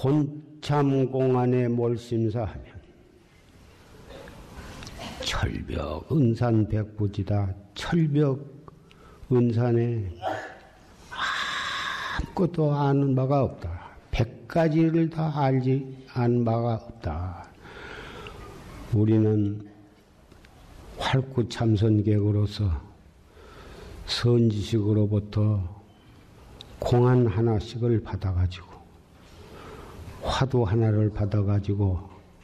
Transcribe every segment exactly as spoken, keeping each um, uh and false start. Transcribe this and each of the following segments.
본참공안에 몰심사하면 철벽 은산 백부지다. 철벽 은산에 아무것도 아는 바가 없다. 백 가지를 다 알지 않은 바가 없다. 우리는 활구참선객으로서 선지식으로부터 공안 하나씩을 받아가지고 화두 하나를 받아가지고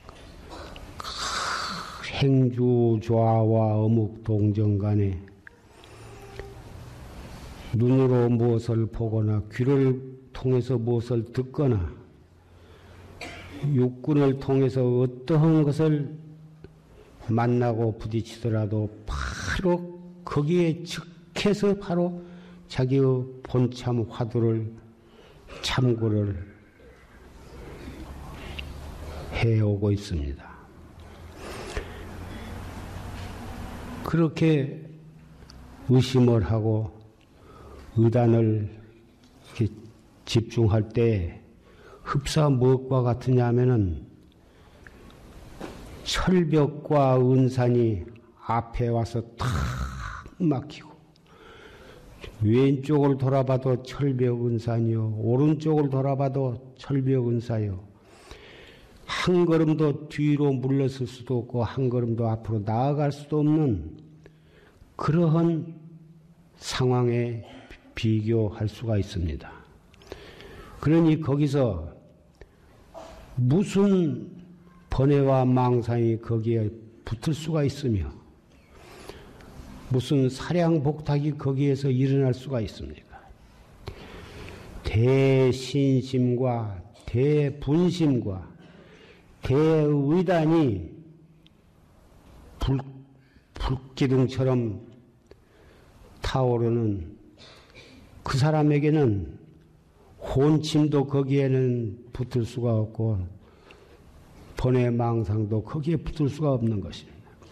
행주 좌와 어묵 동정 간에 눈으로 무엇을 보거나 귀를 통해서 무엇을 듣거나 육군을 통해서 어떠한 것을 만나고 부딪히더라도 바로 거기에 즉해서 바로 자기의 본참 화두를 참고를 해오고 있습니다. 그렇게 의심을 하고 의단을 이렇게 집중할 때 흡사 무엇과 같으냐 하면은 철벽과 은산이 앞에 와서 탁 막히고 왼쪽을 돌아봐도 철벽 은산이요 오른쪽을 돌아봐도 철벽 은사요 한 걸음도 뒤로 물러설 수도 없고 한 걸음도 앞으로 나아갈 수도 없는 그러한 상황에 비교할 수가 있습니다. 그러니 거기서 무슨 번뇌와 망상이 거기에 붙을 수가 있으며 무슨 사량복탁이 거기에서 일어날 수가 있습니까? 대신심과 대분심과 대의단이 불, 불기둥처럼 타오르는 그 사람에게는 혼침도 거기에는 붙을 수가 없고 번뇌 망상도 거기에 붙을 수가 없는 것입니다.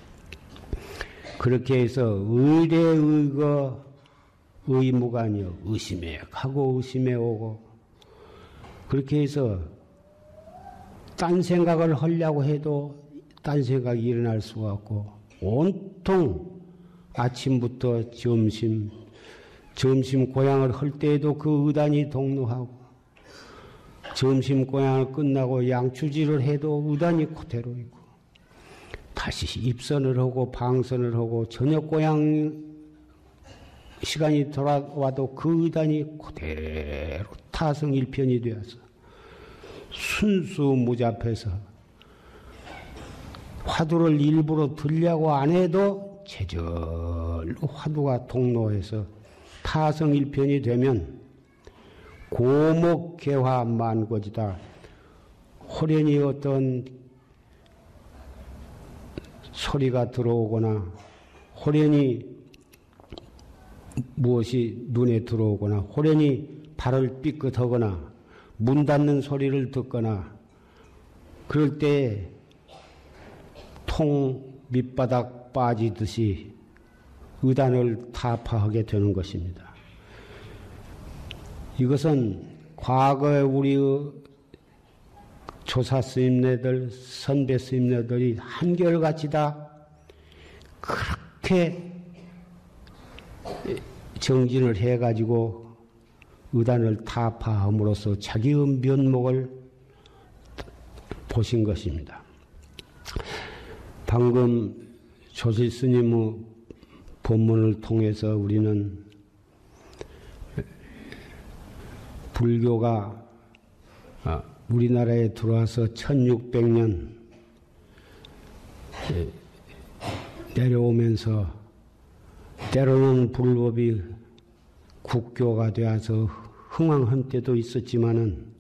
그렇게 해서 의대의거 의무간이요 의심에 가고 의심에 오고 그렇게 해서 딴 생각을 하려고 해도 딴 생각이 일어날 수가 없고 온통 아침부터 점심 점심 고향을 할 때에도 그 의단이 동로하고 점심 고향을 끝나고 양추지를 해도 의단이 그대로 있고 다시 입선을 하고 방선을 하고 저녁 고향 시간이 돌아와도 그 의단이 그대로 타성일편이 되어서 순수무잡해서 화두를 일부러 들려고 안 해도 제절로 화두가 동로해서 타성일편이 되면 고목개화 만고지다. 호련히 어떤 소리가 들어오거나 호련히 무엇이 눈에 들어오거나 호련히 발을 삐끗하거나 문 닫는 소리를 듣거나 그럴 때 통 밑바닥 빠지듯이 의단을 타파하게 되는 것입니다. 이것은 과거에 우리의 조사 스님네들, 선배 스님네들이 한결같이 다 그렇게 정진을 해가지고 의단을 타파함으로써 자기의 면목을 보신 것입니다. 방금 조실 스님의 본문을 통해서 우리는 불교가 우리나라에 들어와서 천육백 년 내려오면서 때로는 불법이 국교가 되어서 흥황한 때도 있었지만은